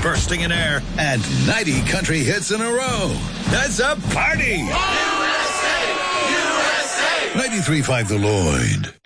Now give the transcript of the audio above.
bursting in air, and 90 country hits in a row. That's a party! USA! USA! 93.5 The Lloyd.